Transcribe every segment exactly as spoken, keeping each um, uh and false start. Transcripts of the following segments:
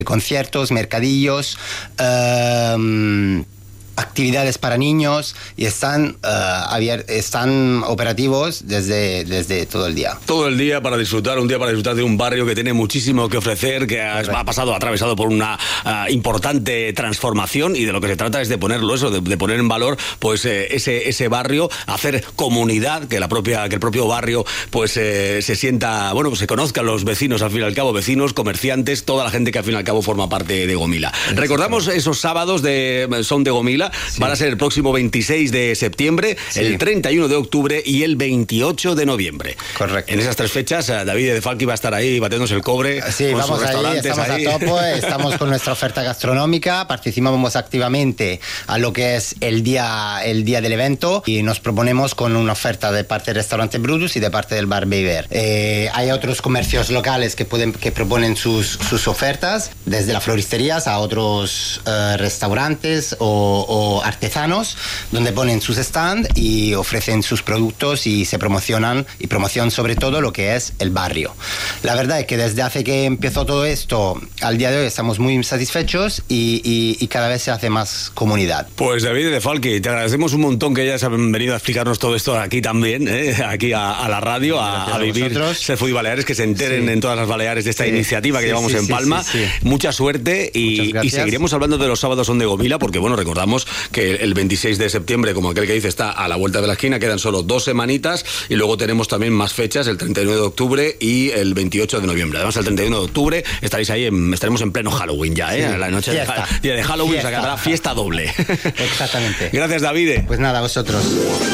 conciertos, mercadillos, um, actividades para niños y están, uh, abier- están operativos desde, desde todo el día. Todo el día para disfrutar, un día para disfrutar de un barrio que tiene muchísimo que ofrecer, que ha, ha pasado, atravesado por una uh, importante transformación, y de lo que se trata es de ponerlo, eso, de, de poner en valor pues eh, ese, ese barrio, hacer comunidad, que la propia, que el propio barrio pues eh, se sienta, bueno, pues se conozcan los vecinos, al fin y al cabo, vecinos, comerciantes, toda la gente que al fin y al cabo forma parte de Gomila. Recordamos esos sábados de Son de Gomila. Sí. Van a ser el próximo veintiséis de septiembre, sí. el treinta y uno de octubre y el veintiocho de noviembre. Correcto. En esas tres fechas, David de Falqui va a estar ahí batiéndose el cobre. Sí, con vamos sus ahí, estamos ahí. a tope, estamos con nuestra oferta gastronómica, participamos activamente a lo que es el día, el día del evento, y nos proponemos con una oferta de parte del restaurante Brutus y de parte del bar Beber. Eh, hay otros comercios locales que pueden que proponen sus, sus ofertas, desde las floristerías a otros uh, restaurantes o, o artesanos, donde ponen sus stands y ofrecen sus productos y se promocionan, y promocionan sobre todo lo que es el barrio. La verdad es que desde hace que empezó todo esto al día de hoy estamos muy satisfechos y, y, y cada vez se hace más comunidad. Pues David de Falqui, te agradecemos un montón que hayas venido a explicarnos todo esto aquí también, ¿eh? aquí a, a la radio, a, a vivir Ser Food y Baleares, que se enteren sí. en todas las Baleares de esta sí. iniciativa que sí, llevamos sí, en Palma. Sí, sí, sí. Mucha suerte y, y seguiremos hablando de los sábados Son de Gomila, porque bueno, recordamos que el veintiséis de septiembre, como aquel que dice, está a la vuelta de la esquina, quedan solo dos semanitas, y luego tenemos también más fechas, el treinta y nueve de octubre y el veintiocho de noviembre. Además, el treinta y uno de octubre estaréis ahí, en, estaremos en pleno Halloween ya, ¿eh? Sí. La noche de, día de Halloween, fiesta. O sea, que habrá fiesta doble. Exactamente. Gracias, David. Pues nada, a vosotros.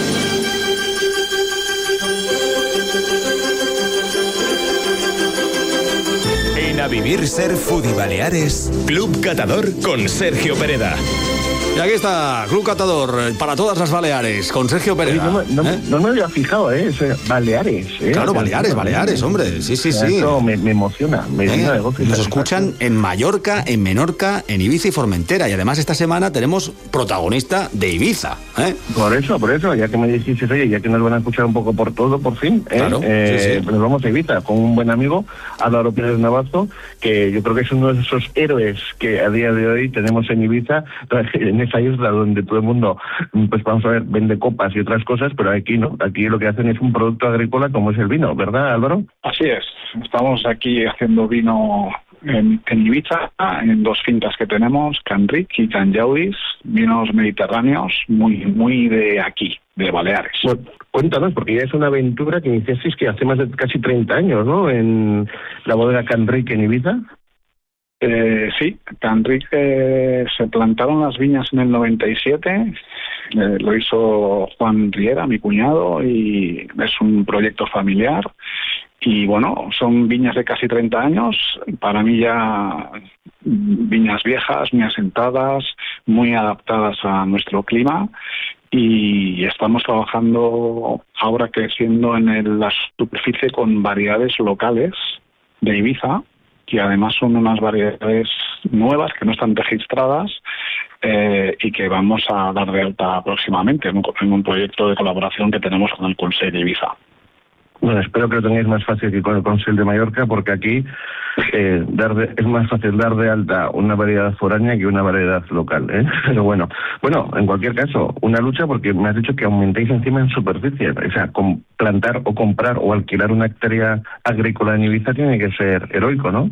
En A Vivir Ser Food y Baleares, Club Catador con Sergio Pereda. Y aquí está, Club Catador, para todas las Baleares, con Sergio Pereda. No, no, ¿eh? no me había fijado, ¿eh? Baleares, ¿eh? Claro, Baleares, Baleares, hombre. Sí, sí, sí. Eso me, me emociona. Me ¿Eh? Nos escuchan en Mallorca, en Menorca, en Ibiza y Formentera. Y además esta semana tenemos protagonista de Ibiza, ¿eh? Por eso, por eso, ya que me dijiste, oye, ya que nos van a escuchar un poco por todo, por fin, ¿eh? Claro, eh, sí, sí. Pues nos vamos a Ibiza con un buen amigo, Álvaro Pérez Navazo, que yo creo que es uno de esos héroes que a día de hoy tenemos en Ibiza, en esa isla donde todo el mundo, pues vamos a ver, vende copas y otras cosas, pero aquí no, aquí lo que hacen es un producto agrícola como es el vino, ¿verdad, Álvaro? Así es, estamos aquí haciendo vino en, en Ibiza, en dos fincas que tenemos, Canric y Can Jaudis, vinos mediterráneos muy, muy de aquí, de Baleares. Bueno, cuéntanos, porque ya es una aventura que iniciasteis que hace más de casi treinta años, ¿no?, en la bodega Canric en Ibiza. Eh, sí, Canric eh, se plantaron las viñas en el noventa y siete, eh, lo hizo Juan Riera, mi cuñado, y es un proyecto familiar. Y bueno, son viñas de casi treinta años, para mí ya viñas viejas, muy asentadas, muy adaptadas a nuestro clima, y estamos trabajando ahora creciendo en el, la superficie con variedades locales de Ibiza, que además son unas variedades nuevas que no están registradas eh, y que vamos a dar de alta próximamente en un, en un proyecto de colaboración que tenemos con el Consell de Ibiza. Bueno, espero que lo tengáis más fácil que con el Consell de Mallorca, porque aquí eh, dar de, es más fácil dar de alta una variedad foránea que una variedad local, ¿eh? Pero bueno, bueno, en cualquier caso, una lucha, porque me has dicho que aumentáis encima en superficie, o sea, con plantar o comprar o alquilar una hectárea agrícola en Ibiza tiene que ser heroico, ¿no?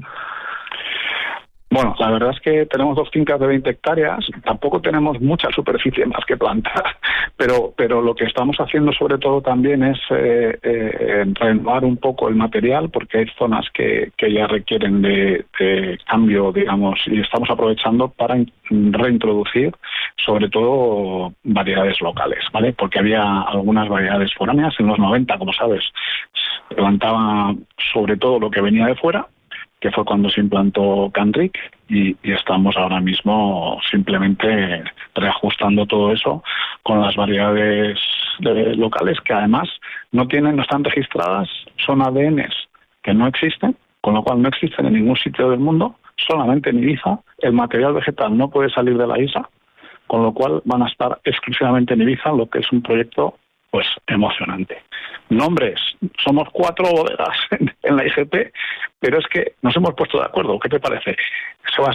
Bueno, la verdad es que tenemos dos fincas de veinte hectáreas, tampoco tenemos mucha superficie más que plantar, pero pero lo que estamos haciendo sobre todo también es eh, eh, renovar un poco el material, porque hay zonas que, que ya requieren de, de cambio, digamos, y estamos aprovechando para reintroducir sobre todo variedades locales, ¿vale? Porque había algunas variedades foráneas en los noventa, como sabes, se plantaba sobre todo lo que venía de fuera, que fue cuando se implantó Canric, y, y estamos ahora mismo simplemente reajustando todo eso con las variedades de, locales, que además no tienen, no están registradas, son A D Ns que no existen, con lo cual no existen en ningún sitio del mundo, solamente en Ibiza. El material vegetal no puede salir de la isla, con lo cual van a estar exclusivamente en Ibiza, lo que es un proyecto pues emocionante. Nombres, somos cuatro bodegas en la I G P, pero es que nos hemos puesto de acuerdo. ¿Qué te parece?